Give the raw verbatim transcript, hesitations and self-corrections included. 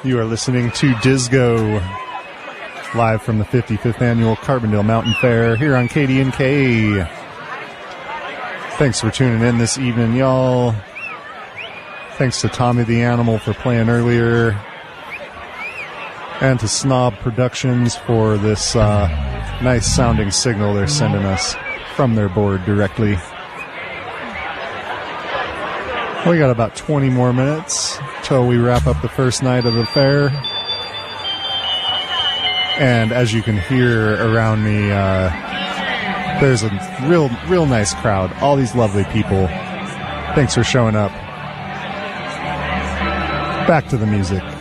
You are listening to Disco, live from the fifty-fifth Annual Carbondale Mountain Fair here on K D N K. Thanks for tuning in this evening, y'all. Thanks to Tommy the Animal for playing earlier, and to Snob Productions for this uh, nice sounding signal they're sending us from their board directly. We got about twenty more minutes till we wrap up the first night of the fair. And as you can hear around me, uh, there's a real, real nice crowd. All these lovely people. Thanks for showing up. Back to the music.